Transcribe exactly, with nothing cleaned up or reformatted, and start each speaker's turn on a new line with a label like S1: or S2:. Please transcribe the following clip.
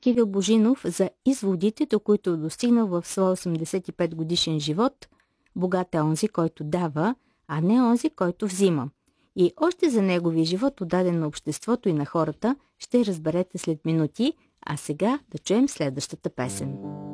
S1: Кирил Божинов за изводите, до които е достигнал в своя осемдесет и пет годишен живот. Богат е онзи, който дава, а не онзи, който взима. И още за неговия живот, отдаден на обществото и на хората, ще разберете след минути, а сега да чуем следващата песен.